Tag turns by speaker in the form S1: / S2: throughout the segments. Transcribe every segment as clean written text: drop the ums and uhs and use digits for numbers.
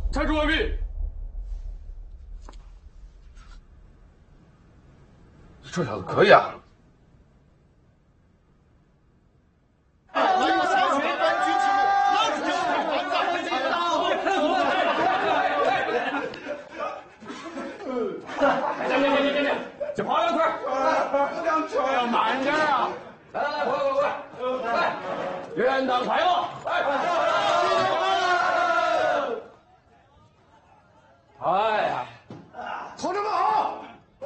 S1: 拆除完毕。
S2: 这小子可以啊！
S1: 这跑两腿，要慢点啊！来，快！元旦快乐！哎呀，
S2: 同志们好！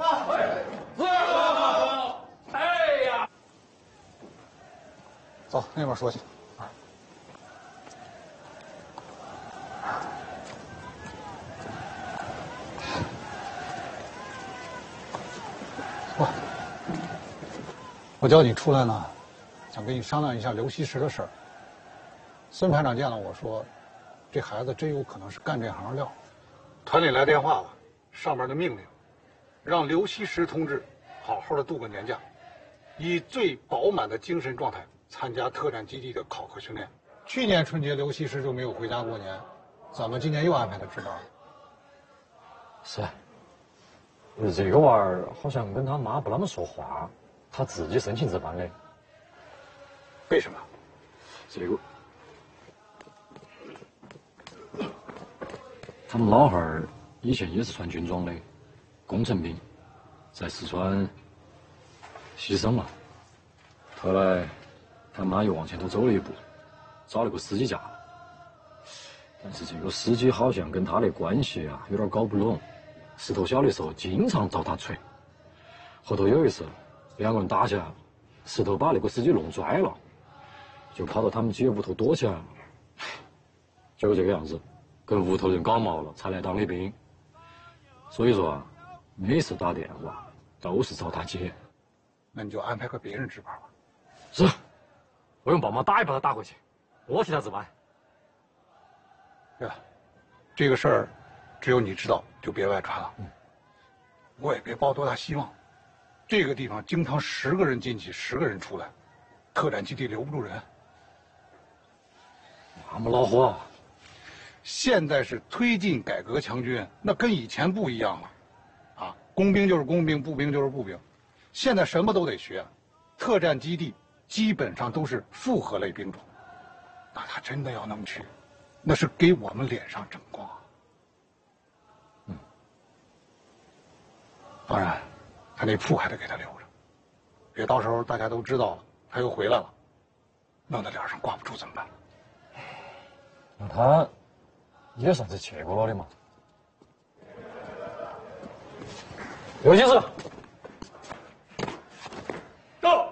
S1: 哎呀，
S2: 走，那边说去。我叫你出来呢，想跟你商量一下刘锡石的事儿。孙排长见了我说，这孩子真有可能是干这行的料。团里来电话了，上面的命令，让刘锡石同志好好的度过年假，以最饱满的精神状态参加特战基地的考核训练。去年春节刘锡石就没有回家过年，怎么今年又安排他值班？
S3: 是，这个娃儿好像跟他妈不那么说话，他自己申请值班的。
S2: 为什么？
S3: 这个，他们老汉儿以前也是穿军装的，工程兵，在四川牺牲了。后来他妈又往前头走了一步，找了个司机驾。但是这个司机好像跟他的关系啊有点搞不拢。石头小的时候经常找他锤，后头有一次两个人打起来了，石头把那个司机弄拽了，就跑到他们几个屋头躲起来了。就这个样子，跟屋头人搞毛了，才来当的兵。所以说啊，每次打电话都是找他接。
S2: 那你就安排个别人值班吧。
S3: 是，我用棒棒打也把他打回去，我替他值班。
S2: 对了，这个事儿只有你知道，就别外传了。我也别抱多大希望。这个地方经常10个人进去，10个人出来，特战基地留不住人。
S3: 那么老火，
S2: 现在是推进改革强军，那跟以前不一样了。啊，工兵就是工兵，步兵就是步兵，现在什么都得学。特战基地基本上都是复合类兵种，那他真的要能去，那是给我们脸上争光。当然，他那铺还得给他留着，别到时候大家都知道了，他又回来了，弄得脸上挂不住怎么办？
S3: 那他也算是去过了的嘛。刘先生，到，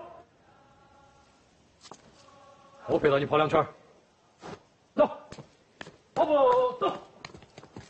S3: 我陪到你跑2圈。走，跑步走。